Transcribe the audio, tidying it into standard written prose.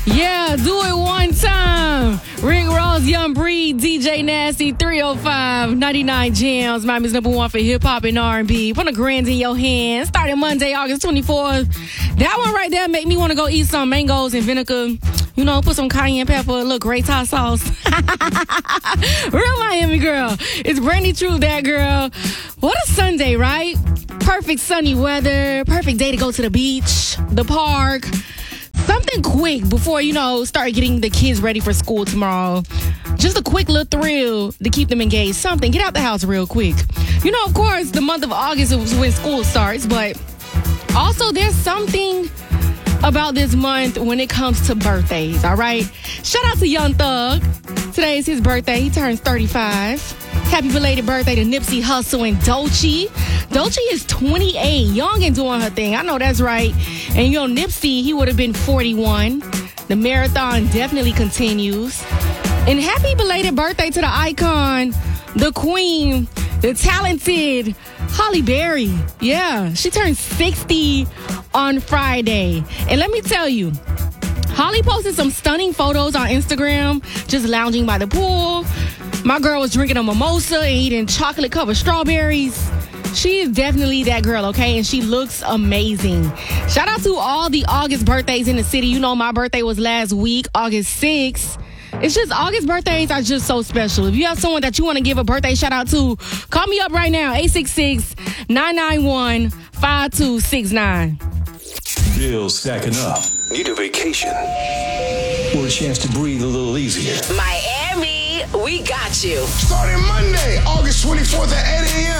Yeah, do it one time. Rick Ross, Young Breed, DJ Nasty, 305, 99 Jams, Miami's #1 for hip-hop and R&B. Put a grand in your hand. Starting Monday, August 24th. That one right there make me want to go eat some mangoes and vinegar. You know, put some cayenne pepper, a little great hot sauce. Real Miami girl. It's Brandy True, that girl. What a Sunday, right? Perfect sunny weather. Perfect day to go to the beach, the park. Something quick before, start getting the kids ready for school tomorrow. Just a quick little thrill to keep them engaged. Something. Get out the house real quick. Of course, the month of August is when school starts, but also there's something about this month when it comes to birthdays, all right? Shout out to Young Thug. Today is his birthday. He turns 35. Happy belated birthday to Nipsey Hussle and Doechii. Doechii is 28, young and doing her thing. I know that's right. And Nipsey, he would have been 41. The marathon definitely continues. And happy belated birthday to the icon, the queen, the talented Halle Berry. Yeah, she turned 60 on Friday. And let me tell you, Holly posted some stunning photos on Instagram, just lounging by the pool. My girl was drinking a mimosa and eating chocolate-covered strawberries. She is definitely that girl, okay? And she looks amazing. Shout out to all the August birthdays in the city. My birthday was last week, August 6th. It's just August birthdays are just so special. If you have someone that you want to give a birthday shout out to, call me up right now, 866-991-5269. Bills stacking up. Need a vacation? Or a chance to breathe a little easier. Miami, we got you. Starting Monday, August 24th at 8 a.m.